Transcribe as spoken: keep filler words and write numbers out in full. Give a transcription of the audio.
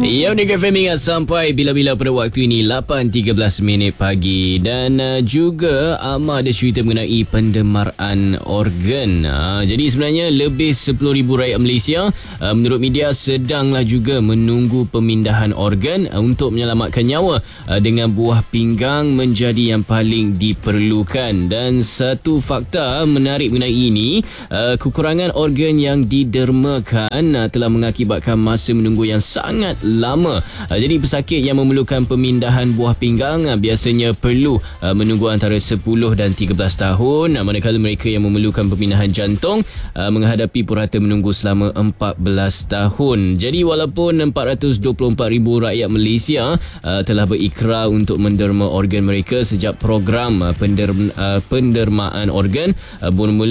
Ya, Unika F M ingat sampai bila-bila pada waktu ini lapan tiga belas minit pagi. Dan uh, juga Amar ada cerita mengenai pendemaraan organ. uh, Jadi sebenarnya lebih sepuluh ribu rakyat Malaysia uh, menurut media sedanglah juga menunggu pemindahan organ uh, untuk menyelamatkan nyawa uh, dengan buah pinggang menjadi yang paling diperlukan. Dan satu fakta menarik mengenai ini, uh, kekurangan organ yang didermakan uh, telah mengakibatkan masa menunggu yang sangat lama. Uh, jadi pesakit yang memerlukan pemindahan buah pinggang uh, biasanya perlu uh, menunggu antara sepuluh dan tiga belas tahun, uh, manakala mereka yang memerlukan pemindahan jantung uh, menghadapi purata menunggu selama empat belas tahun. Jadi walaupun empat ratus dua puluh empat ribu rakyat Malaysia uh, telah berikrar untuk menderma organ mereka sejak program uh, penderm, uh, pendermaan organ uh, bermula